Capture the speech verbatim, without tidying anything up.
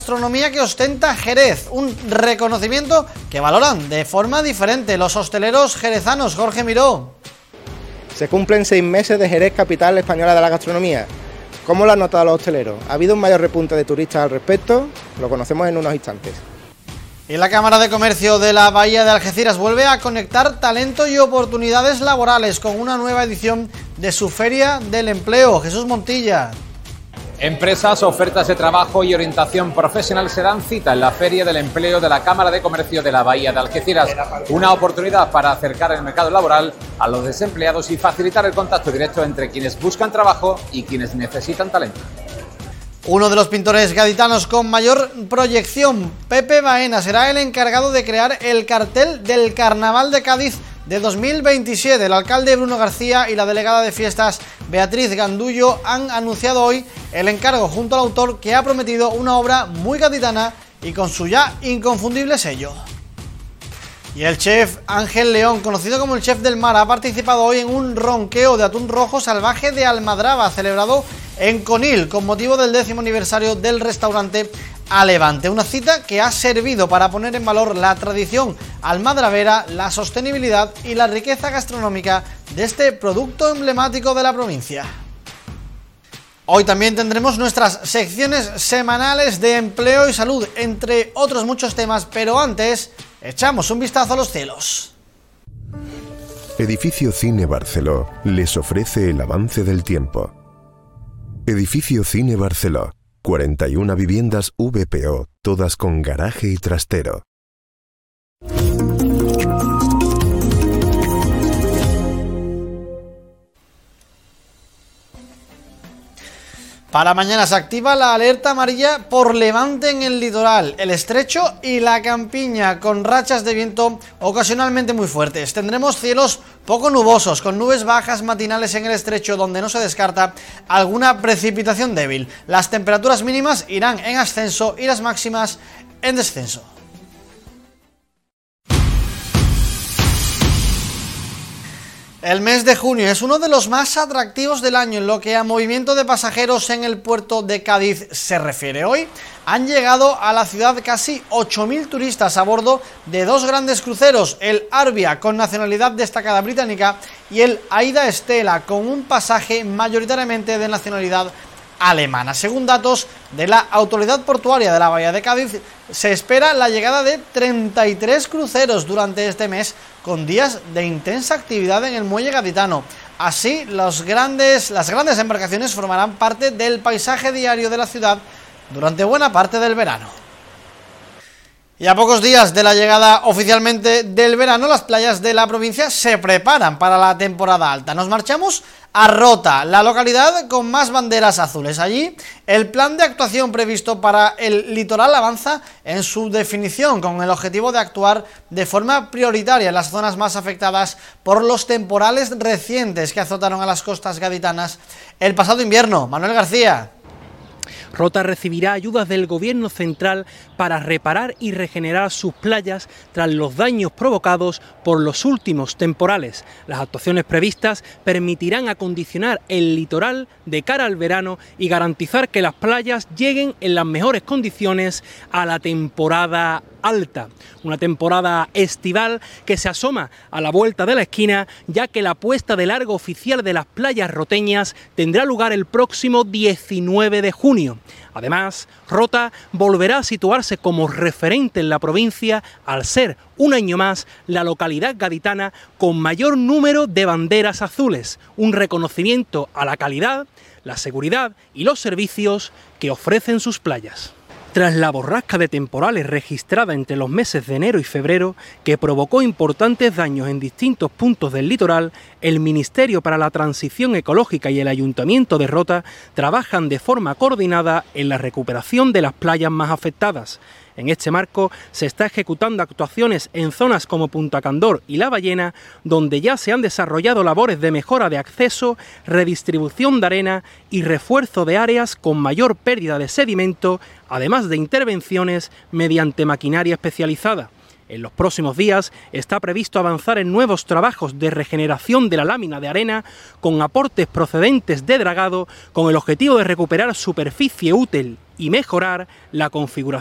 Gastronomía que ostenta Jerez, un reconocimiento que valoran de forma diferente los hosteleros jerezanos. Jorge Miró. Se cumplen seis meses de Jerez, capital española de la gastronomía. ¿Cómo lo han notado los hosteleros? ¿Ha habido un mayor repunte de turistas al respecto? Lo conocemos en unos instantes. Y la Cámara de Comercio de la Bahía de Algeciras vuelve a conectar talento y oportunidades laborales con una nueva edición de su Feria del Empleo. Jesús Montilla. Empresas, ofertas de trabajo y orientación profesional se dan cita en la Feria del Empleo de la Cámara de Comercio de la Bahía de Algeciras. Una oportunidad para acercar el mercado laboral a los desempleados y facilitar el contacto directo entre quienes buscan trabajo y quienes necesitan talento. Uno de los pintores gaditanos con mayor proyección, Pepe Baena, será el encargado de crear el cartel del Carnaval de Cádiz de dos mil veintisiete. El alcalde Bruno García y la delegada de fiestas Beatriz Gandullo han anunciado hoy el encargo junto al autor, que ha prometido una obra muy gaditana y con su ya inconfundible sello. Y el chef Ángel León, conocido como el chef del mar, ha participado hoy en un ronqueo de atún rojo salvaje de Almadraba, celebrado en Conil con motivo del décimo aniversario del restaurante A Levante. Una cita que ha servido para poner en valor la tradición almadravera, la sostenibilidad y la riqueza gastronómica de este producto emblemático de la provincia. Hoy también tendremos nuestras secciones semanales de empleo y salud, entre otros muchos temas, pero antes echamos un vistazo a los cielos. Edificio Cine Barceló les ofrece el avance del tiempo. Edificio Cine Barceló, cuarenta y una viviendas V P O, todas con garaje y trastero. Para mañana se activa la alerta amarilla por levante en el litoral, el estrecho y la campiña, con rachas de viento ocasionalmente muy fuertes. Tendremos cielos poco nubosos, con nubes bajas matinales en el estrecho, donde no se descarta alguna precipitación débil. Las temperaturas mínimas irán en ascenso y las máximas en descenso. El mes de junio es uno de los más atractivos del año en lo que a movimiento de pasajeros en el puerto de Cádiz se refiere. Hoy han llegado a la ciudad casi ocho mil turistas a bordo de dos grandes cruceros, el Arbia, con nacionalidad destacada británica, y el Aida Estela, con un pasaje mayoritariamente de nacionalidad alemana. Según datos de la Autoridad Portuaria de la Bahía de Cádiz, se espera la llegada de treinta y tres cruceros durante este mes, con días de intensa actividad en el muelle gaditano. Así, los grandes, las grandes embarcaciones formarán parte del paisaje diario de la ciudad durante buena parte del verano. Y a pocos días de la llegada oficialmente del verano, las playas de la provincia se preparan para la temporada alta. Nos marchamos a Rota, la localidad con más banderas azules. Allí, el plan de actuación previsto para el litoral avanza en su definición, con el objetivo de actuar de forma prioritaria en las zonas más afectadas por los temporales recientes que azotaron a las costas gaditanas el pasado invierno. Manuel García. Rota recibirá ayudas del Gobierno central para reparar y regenerar sus playas tras los daños provocados por los últimos temporales. Las actuaciones previstas permitirán acondicionar el litoral de cara al verano y garantizar que las playas lleguen en las mejores condiciones a la temporada alta, una temporada estival que se asoma a la vuelta de la esquina, ya que la puesta de largo oficial de las playas roteñas tendrá lugar el próximo diecinueve de junio. Además, Rota volverá a situarse como referente en la provincia al ser un año más la localidad gaditana con mayor número de banderas azules, un reconocimiento a la calidad, la seguridad y los servicios que ofrecen sus playas. Tras la borrasca de temporales registrada entre los meses de enero y febrero, que provocó importantes daños en distintos puntos del litoral, el Ministerio para la Transición Ecológica y el Ayuntamiento de Rota trabajan de forma coordinada en la recuperación de las playas más afectadas. En este marco se está ejecutando actuaciones en zonas como Punta Candor y La Ballena, donde ya se han desarrollado labores de mejora de acceso, redistribución de arena y refuerzo de áreas con mayor pérdida de sedimento, además de intervenciones mediante maquinaria especializada. En los próximos días está previsto avanzar en nuevos trabajos de regeneración de la lámina de arena con aportes procedentes de dragado, con el objetivo de recuperar superficie útil y mejorar la configuración